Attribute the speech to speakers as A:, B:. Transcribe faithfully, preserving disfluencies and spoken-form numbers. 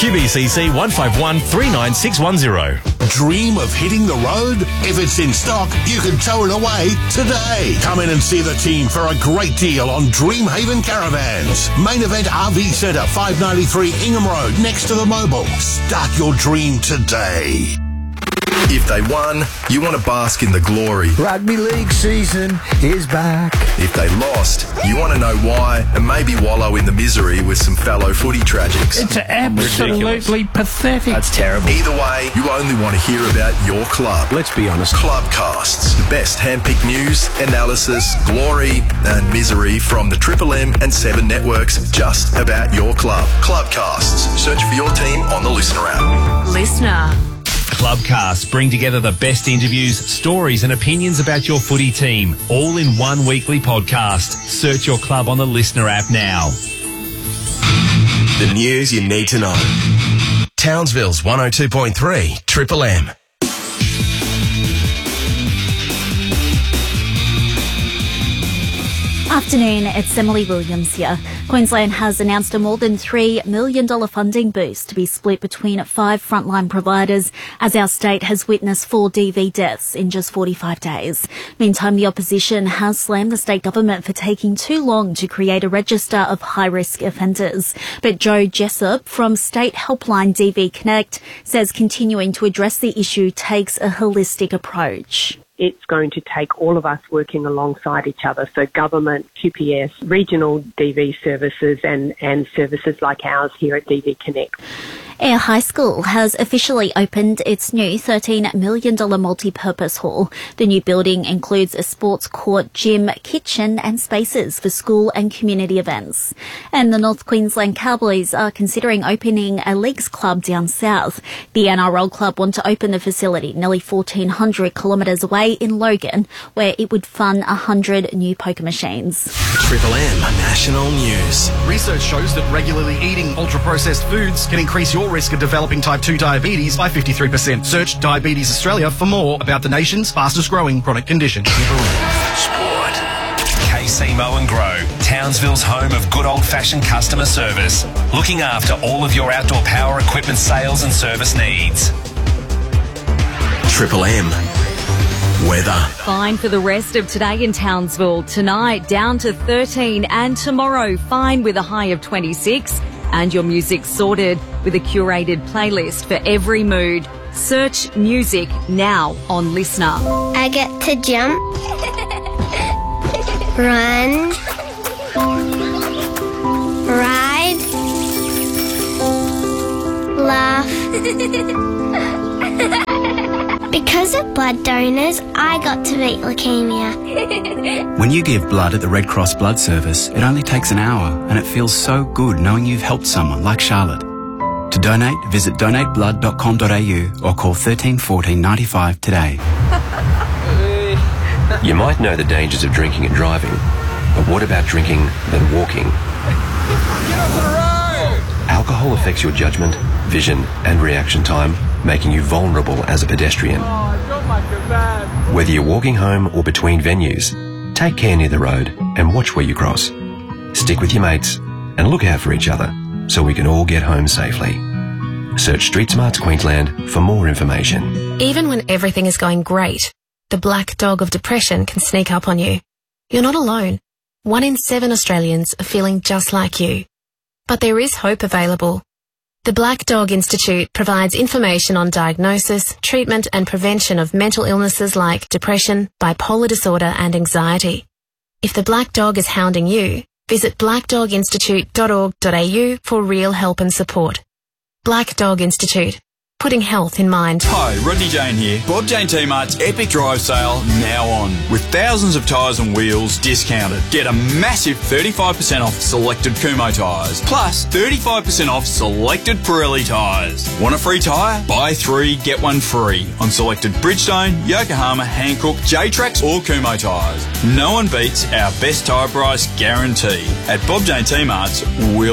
A: Q B C C one five one three nine six one zero.
B: Dream of hitting the road? If it's in stock, you can tow it away today. Come in and see the team for a great deal on Dreamhaven Caravans. Main Event R V Centre, five ninety-three Ingham Road, next to the Mobil. Start your dream today.
C: If they won, you want to bask in the glory.
D: Rugby league season is back.
C: If they lost, you want to know why and maybe wallow in the misery with some fellow footy tragics.
D: It's absolutely Ridiculous. pathetic.
E: That's terrible.
C: Either way, you only want to hear about your club.
E: Let's be honest.
C: Clubcasts, the best handpicked news, analysis, glory and misery from the Triple M and Seven networks just about your club. Clubcasts. Search for your team on the Listener app.
F: Listener.
A: Clubcasts bring together the best interviews, stories and opinions about your footy team, all in one weekly podcast. Search your club on the Listener app now.
G: The news you need to know. Townsville's one oh two point three Triple M.
H: Afternoon, it's Emily Williams here. Queensland has announced a more than three million dollars funding boost to be split between five frontline providers as our state has witnessed four D V deaths in just forty-five days. Meantime, the opposition has slammed the state government for taking too long to create a register of high-risk offenders. But Joe Jessup from State Helpline D V Connect says continuing to address the issue takes a holistic approach.
I: It's going to take all of us working alongside each other, so government, Q P S, regional D V services and, and services like ours here at D V Connect.
H: Eyre High School has officially opened its new thirteen million dollars multi-purpose hall. The new building includes a sports court, gym, kitchen and spaces for school and community events. And the North Queensland Cowboys are considering opening a leagues club down south. The N R L club want to open the facility nearly fourteen hundred kilometres away in Logan, where it would fund one hundred new poker machines.
G: Triple M National News.
J: Research shows that regularly eating ultra-processed foods can increase your risk of developing type two diabetes by fifty-three percent. Search Diabetes Australia for more about the nation's fastest growing chronic condition.
G: Sport. K C Mow and Grow, Townsville's home of good old-fashioned customer service. Looking after all of your outdoor power equipment sales and service needs. Triple M. Weather.
F: Fine for the rest of today in Townsville. Tonight down to thirteen and tomorrow fine with a high of twenty-six. And your music sorted with a curated playlist for every mood. Search music now on Listener.
K: I get to jump, run, ride, laugh. Because of blood donors, I got to beat leukemia.
L: When you give blood at the Red Cross Blood Service, it only takes an hour and it feels so good knowing you've helped someone like Charlotte. To donate, visit donate blood dot com dot a u or call thirteen fourteen ninety-five today.
M: You might know the dangers of drinking and driving, but what about drinking then walking?
N: Get off the road!
M: Alcohol affects your judgment, vision and reaction time, making you vulnerable as a pedestrian.
N: Oh, I got my kebab.
M: Whether you're walking home or between venues, take care near the road and watch where you cross. Stick with your mates and look out for each other so we can all get home safely. Search Street Smarts Queensland for more information.
O: Even when everything is going great, the black dog of depression can sneak up on you. You're not alone. One in seven Australians are feeling just like you. But there is hope available. The Black Dog Institute provides information on diagnosis, treatment and prevention of mental illnesses like depression, bipolar disorder and anxiety. If the Black Dog is hounding you, visit black dog institute dot org dot a u for real help and support. Black Dog Institute, putting health in mind.
P: Hi, Rodney Jane here. Bob Jane T-Mart's Epic Drive Sale now on. With thousands of tyres and wheels discounted. Get a massive thirty-five percent off selected Kumho tyres. Plus thirty-five percent off selected Pirelli tyres. Want a free tyre? Buy three, get one free on selected Bridgestone, Yokohama, Hankook, J-Trax or Kumho tyres. No one beats our best tyre price guarantee. At Bob Jane T-Mart's, we'll